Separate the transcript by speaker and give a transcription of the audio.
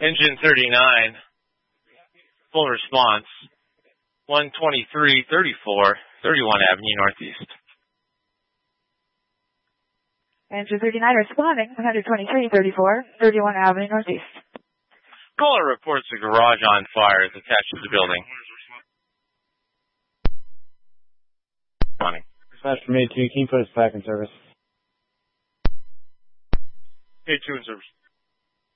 Speaker 1: Engine 39, full response, 12334, 31 Avenue Northeast.
Speaker 2: Engine 39 responding, 12334, 31 Avenue Northeast.
Speaker 1: Caller reports a garage on fire is attached to the building. Responding.
Speaker 3: Dispatch from A2, can you put us back in service?
Speaker 1: A2 in service.